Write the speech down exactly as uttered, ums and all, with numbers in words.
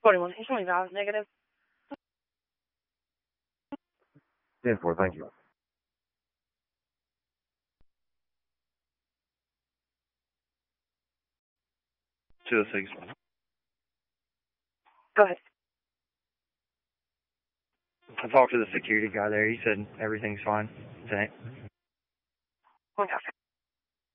forty-one, twenty-five, negative. ten four, thank you. two oh six. Go ahead. I talked to the security guy there. He said everything's fine. Thanks. Okay.